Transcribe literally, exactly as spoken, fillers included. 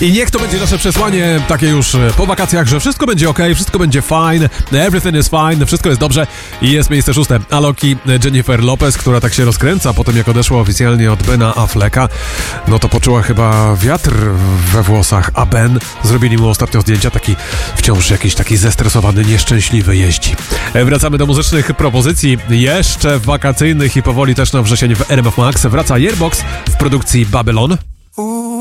I niech to będzie nasze przesłanie takie już po wakacjach, że wszystko będzie ok, wszystko będzie fine, everything is fine, wszystko jest dobrze i jest miejsce szóste. Aloki Jennifer Lopez, która tak się rozkręca po tym, jak odeszła oficjalnie od Bena Afflecka, no to poczuła chyba wiatr we włosach, a Ben, zrobili mu ostatnio zdjęcia, taki wciąż jakiś taki zestresowany, nieszczęśliwy jeździ. Wracamy do muzycznych propozycji, jeszcze wakacyjnych i powoli też na wrzesień w R M F Max. Wraca Yearbox w produkcji Babylon.